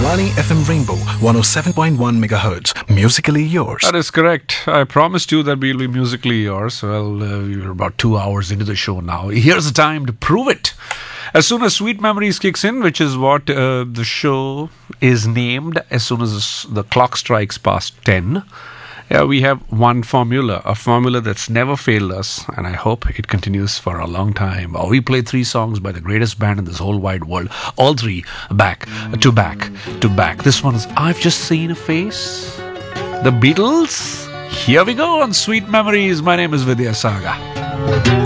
Akashvani FM Rainbow 107.1 megahertz. Musically yours. That is correct. I promised you that we'll be musically yours. Well, we're about 2 hours into the show now. Here's the time to prove it. As soon as Sweet Memories kicks in, which is what the show is named, as soon as the clock strikes past 10, we have one formula, a formula that's never failed us, and I hope it continues for a long time. We play 3 songs by the greatest band in this whole wide world, all 3 back to back to back. This one's I've Just Seen a Face, The Beatles. Here we go on Sweet Memories. My name is Vidya Saga.